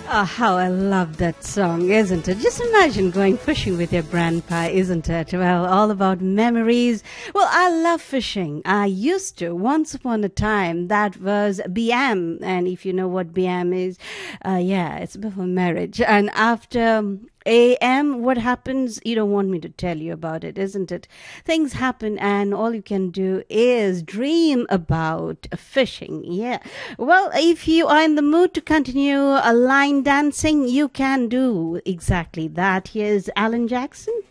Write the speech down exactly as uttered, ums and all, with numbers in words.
Oh, how I love that song, isn't it? Just imagine going fishing with your grandpa, isn't it? Well, all about memories. Well, I love fishing. I used to once upon a time. That was B M. And if you know what B M is, uh, yeah, it's before marriage. And after A M, what happens? You don't want me to tell you about it, isn't it? Things happen, and all you can do is dream about fishing. Yeah. Well, if you are in the mood to continue a line dancing, you can do exactly that. Here's Alan Jackson.